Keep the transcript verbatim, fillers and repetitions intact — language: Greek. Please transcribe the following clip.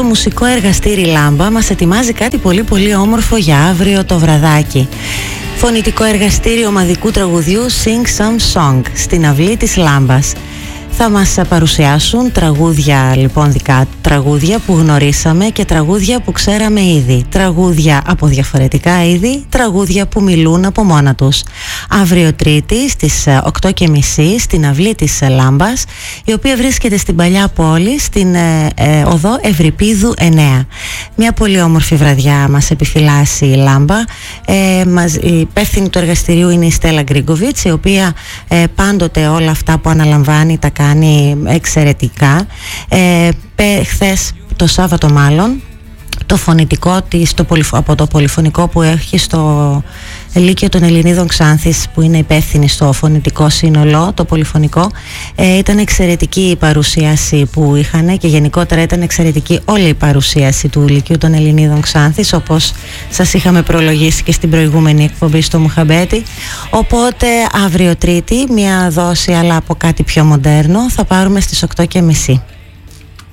μουσικό εργαστήρι Λάμπα μας ετοιμάζει κάτι πολύ πολύ όμορφο για αύριο το βραδάκι. Φωνητικό εργαστήριο ομαδικού τραγουδιού Sing Some Song στην αυλή της Λάμπας. Θα μας παρουσιάσουν τραγούδια, λοιπόν, δικά τραγούδια που γνωρίσαμε και τραγούδια που ξέραμε ήδη. Τραγούδια από διαφορετικά είδη, τραγούδια που μιλούν από μόνα τους. Αύριο Τρίτη στις οκτώ και μισή στην αυλή της Λάμπας, η οποία βρίσκεται στην Παλιά Πόλη, στην ε, ε, οδό Ευρυπίδου εννέα. Μια πολύ όμορφη βραδιά μας επιφυλάσσει η Λάμπα. Ε, μας, η υπεύθυνη του εργαστηρίου είναι η Στέλλα Γκρίγκοβιτς, η οποία ε, πάντοτε όλα αυτά που αναλαμβάνει τα κάνει εξαιρετικά. Ε, χθες, το Σάββατο μάλλον, το φωνητικό της, το πολυφ, από το πολυφωνικό που έχει στο Λύκειο των Ελληνίδων Ξάνθης, που είναι υπεύθυνη στο φωνητικό σύνολο, το πολυφωνικό, ε, ήταν εξαιρετική η παρουσίαση που είχαν και γενικότερα ήταν εξαιρετική όλη η παρουσίαση του Λυκείου των Ελληνίδων Ξάνθης, όπως σας είχαμε προλογίσει και στην προηγούμενη εκπομπή στο Μουχαμπέτη. Οπότε αύριο Τρίτη, μια δόση αλλά από κάτι πιο μοντέρνο, θα πάρουμε στις οκτώ και μισή.